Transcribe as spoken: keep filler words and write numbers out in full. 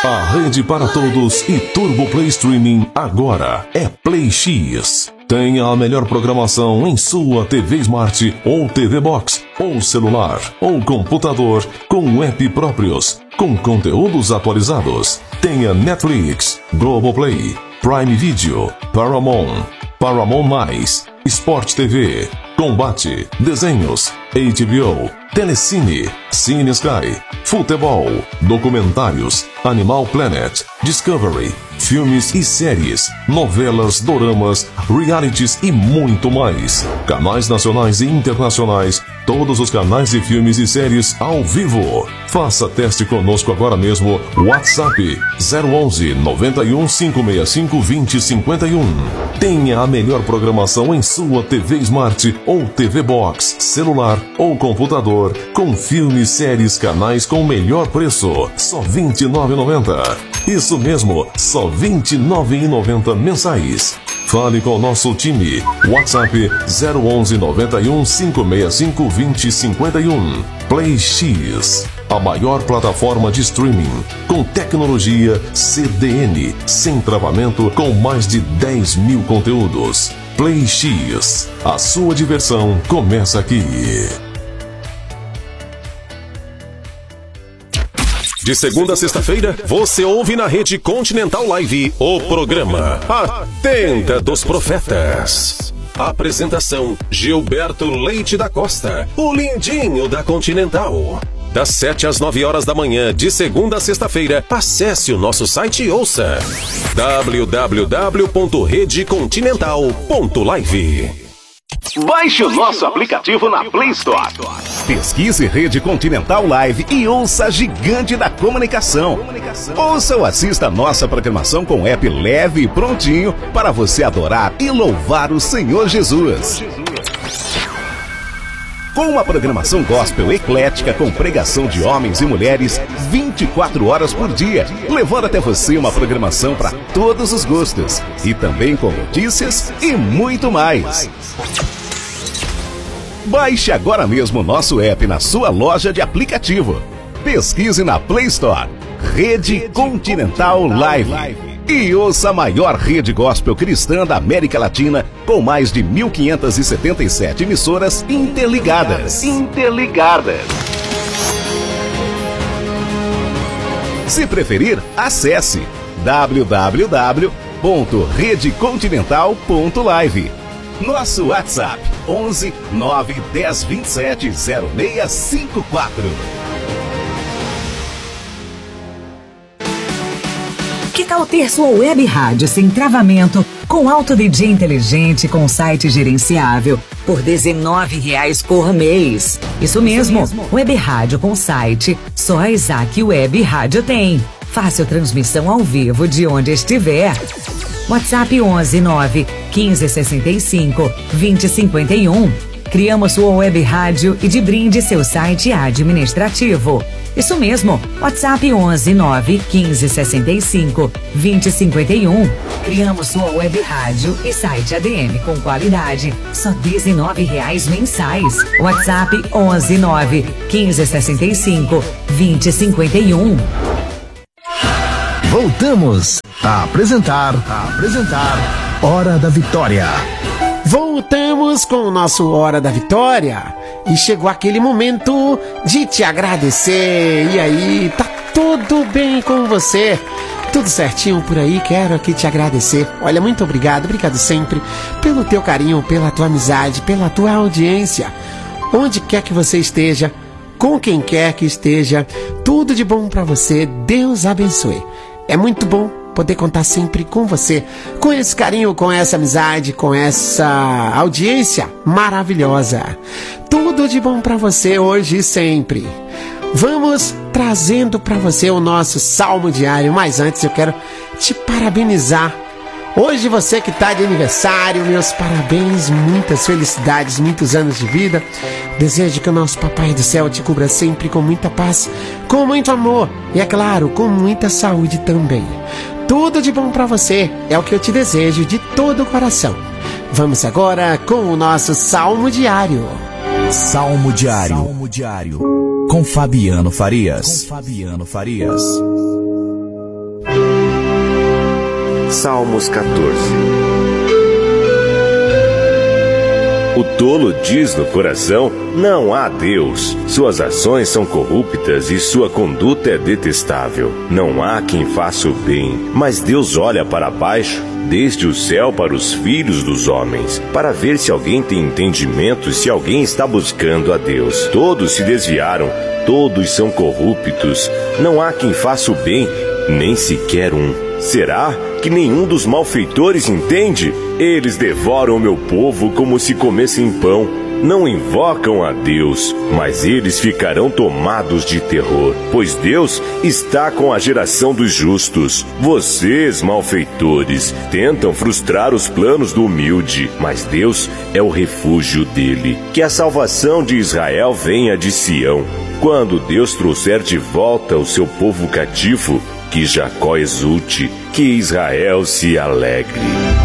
A rede para todos e Turbo Play Streaming agora é Play X. Tenha a melhor programação em sua T V Smart ou T V Box, ou celular, ou computador, com app próprios, com conteúdos atualizados. Tenha Netflix, Globoplay, Prime Video, Paramount, Paramount Mais, Sport T V, Combate, Desenhos, H B O, Telecine, Cine Sky, Futebol, Documentários, Animal Planet, Discovery, filmes e séries, novelas, doramas, realities e muito mais. Canais nacionais e internacionais, todos os canais de filmes e séries ao vivo. Faça teste conosco agora mesmo. WhatsApp zero onze, noventa e um, cinco seis cinco, vinte, cinquenta e um. Tenha a melhor programação em sua T V Smart ou T V Box, celular ou computador, com filmes, séries, canais com melhor preço. Só vinte e nove reais e noventa centavos. Isso mesmo, só vinte e nove reais e noventa centavos mensais. Fale com o nosso time. WhatsApp zero onze, noventa e um, cinco seis cinco, vinte, cinquenta e um. Play X, a maior plataforma de streaming, com tecnologia C D N, sem travamento, com mais de dez mil conteúdos. Play X, a sua diversão começa aqui. De segunda a sexta-feira, você ouve na Rede Continental Live o programa A Tenda dos Profetas. Apresentação: Gilberto Leite da Costa, o lindinho da Continental. Das sete às nove horas da manhã, de segunda a sexta-feira, acesse o nosso site e ouça w w w ponto rede continental ponto live. Baixe o nosso aplicativo na Play Store. Pesquise Rede Continental Live e ouça a gigante da comunicação. Ouça ou assista a nossa programação com app leve e prontinho para você adorar e louvar o Senhor Jesus. Com uma programação gospel eclética com pregação de homens e mulheres vinte e quatro horas por dia, levando até você uma programação para todos os gostos. E também com notícias e muito mais. Baixe agora mesmo o nosso app na sua loja de aplicativo. Pesquise na Play Store Rede Continental Live e ouça a maior rede gospel cristã da América Latina, com mais de mil quinhentas e setenta e sete emissoras interligadas. Interligadas. Se preferir, acesse w w w ponto rede continental ponto live. Nosso WhatsApp onze, nove, dez, vinte e sete, zero seis cinco quatro. Que tal ter sua web rádio sem travamento, com alto D J inteligente, com site gerenciável, por dezenove reais por mês? Isso mesmo, web rádio com site, só a Isaac Web Rádio tem. Fácil transmissão ao vivo de onde estiver. WhatsApp onze, nove, quinze, sessenta e cinco, vinte, cinquenta e um. Criamos sua web rádio e de brinde seu site administrativo. Isso mesmo, WhatsApp onze, nove, quinze, sessenta e cinco, vinte, cinquenta e um. Criamos sua web rádio e site A D M com qualidade, só dezenove reais mensais. WhatsApp onze, nove, quinze, sessenta e cinco, vinte, cinquenta e um. Voltamos a apresentar, a apresentar Hora da Vitória. Voltamos com o nosso Hora da Vitória e chegou aquele momento de te agradecer. E aí, tá tudo bem com você? Tudo certinho por aí? Quero aqui te agradecer. Olha, muito obrigado, obrigado sempre pelo teu carinho, pela tua amizade, pela tua audiência. Onde quer que você esteja, com quem quer que esteja, tudo de bom pra você. Deus abençoe. É muito bom poder contar sempre com você, com esse carinho, com essa amizade, com essa audiência maravilhosa. Tudo de bom para você hoje e sempre. Vamos trazendo para você o nosso salmo diário, mas antes eu quero te parabenizar. Hoje você que está de aniversário, meus parabéns, muitas felicidades, muitos anos de vida. Desejo que o nosso Papai do Céu te cubra sempre com muita paz, com muito amor e, é claro, com muita saúde também. Tudo de bom para você é o que eu te desejo de todo o coração. Vamos agora com o nosso Salmo Diário. Salmo Diário. Salmo Diário. Com Fabiano Farias. Com Fabiano Farias. Salmos quatorze. O tolo diz no coração: não há Deus. Suas ações são corruptas e sua conduta é detestável. Não há quem faça o bem, mas Deus olha para baixo, desde o céu para os filhos dos homens, para ver se alguém tem entendimento e se alguém está buscando a Deus. Todos se desviaram, todos são corruptos. Não há quem faça o bem, nem sequer um. Será que nenhum dos malfeitores entende? Eles devoram o meu povo como se comessem pão. Não invocam a Deus, mas eles ficarão tomados de terror, pois Deus está com a geração dos justos. Vocês, malfeitores, tentam frustrar os planos do humilde, mas Deus é o refúgio dele. Que a salvação de Israel venha de Sião. Quando Deus trouxer de volta o seu povo cativo, que Jacó exulte, que Israel se alegre.